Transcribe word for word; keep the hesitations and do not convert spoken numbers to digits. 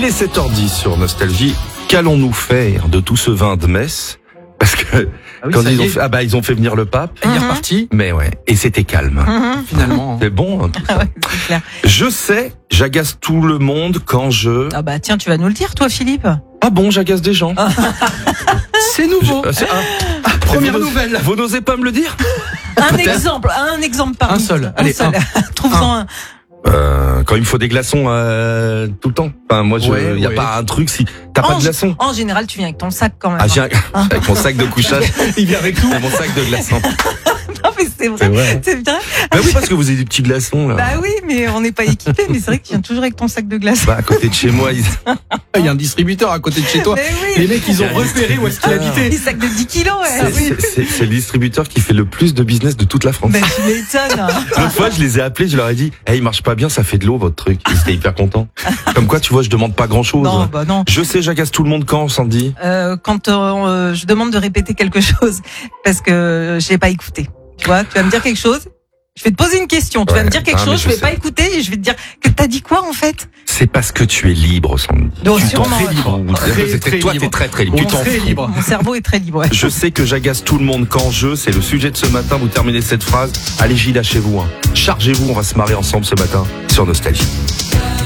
Il est sept heures dix sur Nostalgie. Qu'allons-nous faire de tout ce vin de Metz? Parce que Ah oui, quand ça ils y ont est. fait, ah bah ils ont fait venir le pape. Il est reparti, Mais ouais, et c'était calme. mmh, finalement. C'est bon. Hein, tout ça. Ah ouais, c'est clair. Je sais, j'agace tout le monde quand je. Ah bah tiens, tu vas nous le dire, toi, Philippe. Ah bon, j'agace des gens. C'est nouveau. Je- euh, c'est- ah, Ah, première vous n'osez- nouvelle. Vous n'osez pas me le dire? Un Peut-être. exemple, un exemple par Un minute. seul. Allez, seul. Trouve-en un. Euh, quand il me faut des glaçons euh, tout le temps. Enfin, moi, je, Ouais, y a ouais. pas un truc si t'as pas En, de glaçons. en général, tu viens avec ton sac quand même. Ah, j'ai un- avec mon sac de couchage Il vient avec nous. et mon sac de glaçons. Non, mais c'est C'est vrai. vrai. C'est vrai. Bah oui, parce que vous avez des petits glaçons là. Bah oui, mais on n'est pas équipé. Mais c'est vrai que tu viens toujours avec ton sac de glace. Bah, à côté de chez moi, ils... Il y a un distributeur à côté de chez toi. Mais Les oui. mecs, ils ont Il y a un repéré où est-ce qu'il distributeur. habitait. Des sacs de dix kilos, ouais. c'est, Oui. c'est- c'est- c'est le distributeur qui fait le plus de business de toute la France. Ben, tu m'étonnes. L'autre fois, je les ai appelés, je leur ai dit, hey, il marche pas bien, ça fait de l'eau votre truc. Ils étaient hyper contents. Comme quoi, tu vois, je demande pas grand chose. Non, bah non. Je sais, j'agace tout le monde quand, Sandy. Euh, quand euh, je demande de répéter quelque chose parce que j'ai pas écouté. Tu vois, tu vas me dire quelque chose. Je vais te poser une question. Tu Ouais, vas me dire quelque ah, mais chose. je Je vais sais. pas écouter et je vais te dire que t'as dit quoi en fait. C'est parce que tu es libre, Sandy. Donc, tu sûrement, t'en ouais. fais libre. Très, C'est- très toi, libre. t'es très très libre. On Tu t'en très fous. libre. Mon cerveau est très libre. Ouais. Je sais que j'agace tout le monde quand je, c'est le sujet de ce matin, vous terminez cette phrase. Allez, Gilles, lâchez-vous. Hein. Chargez-vous, on va se marrer ensemble ce matin sur Nostalgie.